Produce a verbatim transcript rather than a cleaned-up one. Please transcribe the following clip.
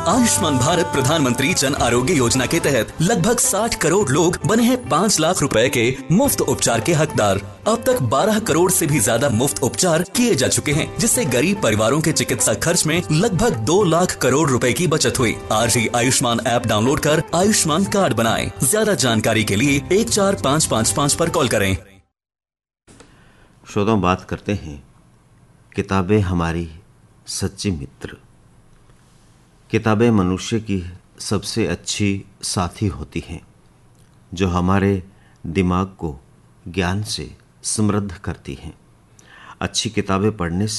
आयुष्मान भारत प्रधानमंत्री जन आरोग्य योजना के तहत लगभग साठ करोड़ लोग बने हैं पाँच लाख रुपए के मुफ्त उपचार के हकदार। अब तक बारह करोड़ से भी ज्यादा मुफ्त उपचार किए जा चुके हैं, जिससे गरीब परिवारों के चिकित्सा खर्च में लगभग दो लाख करोड़ रुपए की बचत हुई। आज ही आयुष्मान ऐप डाउनलोड कर आयुष्मान कार्ड बनाएं। ज्यादा जानकारी के लिए एक चार पाँच पाँच पाँच पर कॉल करें। श्रोताओं, बात करते हैं किताबें हमारी सच्ची मित्र। किताबें मनुष्य की सबसे अच्छी साथी होती हैं, जो हमारे दिमाग को ज्ञान से समृद्ध करती हैं। अच्छी किताबें पढ़ने से